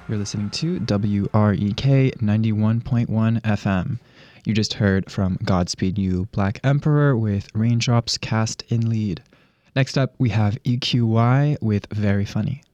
You're listening to WREK 91.1 FM. You just heard from Godspeed You, Black Emperor with Raindrops Cast in Lead. Next up, we have EQY with Very Funny.